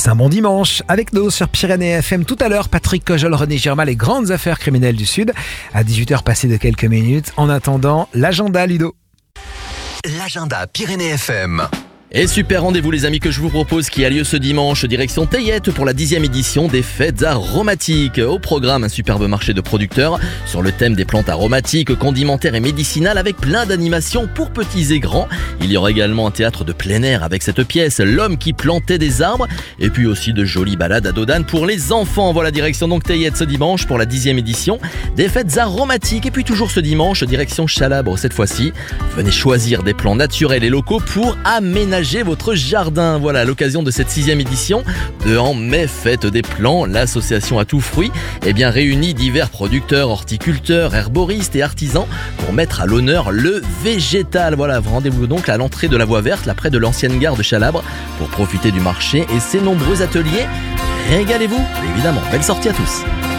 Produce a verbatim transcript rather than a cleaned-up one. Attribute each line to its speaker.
Speaker 1: Passe un bon dimanche avec nous sur Pyrénées F M. Tout à l'heure, Patrick Cojol, René Girma, les grandes affaires criminelles du Sud. À dix-huit heures passées de quelques minutes. En attendant, l'agenda Ludo.
Speaker 2: L'agenda Pyrénées F M.
Speaker 3: Et super rendez-vous les amis que je vous propose qui a lieu ce dimanche, direction Tayette pour la dixième édition des fêtes aromatiques. Au programme, un superbe marché de producteurs sur le thème des plantes aromatiques, condimentaires et médicinales avec plein d'animations pour petits et grands. Il y aura également un théâtre de plein air avec cette pièce, L'homme qui plantait des arbres, et puis aussi de jolies balades à dos d'âne pour les enfants. Voilà, direction donc Tayette ce dimanche pour la dixième édition des fêtes aromatiques. Et puis toujours ce dimanche, direction Chalabre cette fois-ci. Venez choisir des plants naturels et locaux pour aménager votre jardin. Voilà, à l'occasion de cette sixième édition de En mai fête des plants, l'association à tout fruit eh bien, réunit divers producteurs, horticulteurs, herboristes et artisans pour mettre à l'honneur le végétal. Voilà, rendez-vous donc à l'entrée de la voie verte, là près de l'ancienne gare de Chalabre, pour profiter du marché et ses nombreux ateliers. Régalez-vous, évidemment. Belle sortie à tous.